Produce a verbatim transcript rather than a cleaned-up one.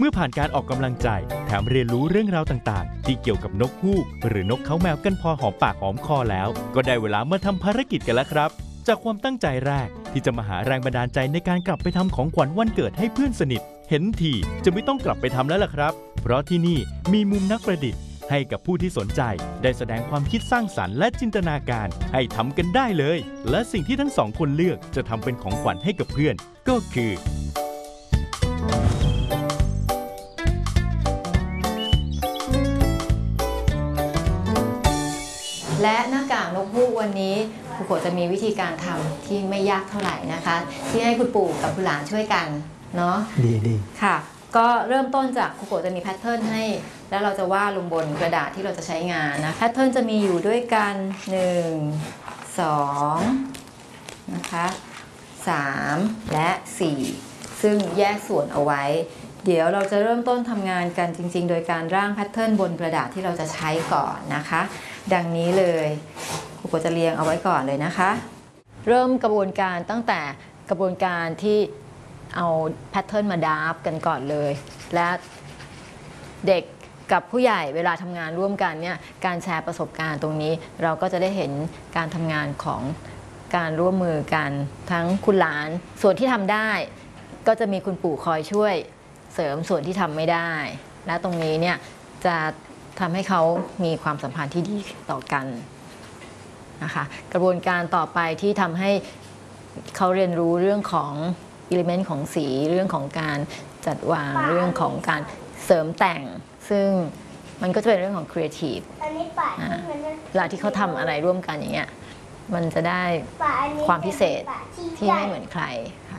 อผ่านการออกกำลังใจแถมเรียนรู้เรื่องราวต่างๆที่เกี่ยวกับนกฮูกหรือนกเขาแมวกันพอหอมปากหอมคอแล้วก็ได้เวลามาทำภารกิจกันแล้วครับจากความตั้งใจแรกที่จะมาหาแรงบันดาลใจในการกลับไปทำของขวัญวันเกิดให้เพื่อนสนิทเห็นทีจะไม่ต้องกลับไปทำแล้วล่ะครับเพราะที่นี่มีมุมนักประดิษฐ์ให้กับผู้ที่สนใจได้แสดงความคิดสร้างสรรค์และจินตนาการให้ทำกันได้เลยและสิ่งที่ทั้งสองคนเลือกจะทำเป็นของขวัญให้กับเพื่อนก็คือและหน้ากากนกฮูกวันนี้ครูโกจะมีวิธีการทำที่ไม่ยากเท่าไหร่นะคะที่ให้คุณปู่กับคุณหลานช่วยกันเนาะดีดีค่ะก็เริ่มต้นจากครูโกจะมีแพทเทิร์นให้แล้วเราจะวาดลงบนกระดาษที่เราจะใช้งานนะแพทเทิร์นจะมีอยู่ด้วยกันหนึ่ง สองนะคะสามและสี่ซึ่งแยกส่วนเอาไว้เดี๋ยวเราจะเริ่มต้นทำงานกันจริงๆโดยการร่างแพทเทิร์นบนกระดาษที่เราจะใช้ก่อนนะคะดังนี้เลยครูโกจะเรียงเอาไว้ก่อนเลยนะคะเริ่มกระบวนการตั้งแต่กระบวนการที่เอาแพทเทิร์นมาดราฟกันก่อนเลยและเด็กกับผู้ใหญ่เวลาทำงานร่วมกันเนี่ยการแชร์ประสบการณ์ตรงนี้เราก็จะได้เห็นการทำงานของการร่วมมือกันทั้งคุณหลานส่วนที่ทำได้ก็จะมีคุณปู่คอยช่วยเสริมส่วนที่ทำไม่ได้และตรงนี้เนี่ยจะทำให้เขามีความสัมพันธ์ที่ดีต่อกันนะคะกระบวนการต่อไปที่ทำให้เขาเรียนรู้เรื่องของอิเลเมนต์ของสีเรื่องของการจัดวางเรื่องของการเสริมแต่งซึ่งมันก็จะเป็นเรื่องของครีเอทีฟเวลาที่เขาทำอะไรร่วมกันอย่างเงี้ยมันจะได้ความพิเศษที่ไม่เหมือนใคร